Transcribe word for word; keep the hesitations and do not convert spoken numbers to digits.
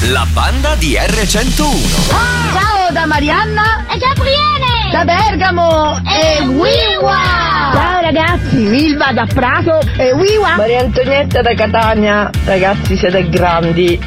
la banda di erre centouno. Ah, ciao da Marianna e Gabriele, da Bergamo e, e Wiwa. Ciao ragazzi, Milva da Prato e Wiwa. Maria Antonietta da Catania, ragazzi siete grandi.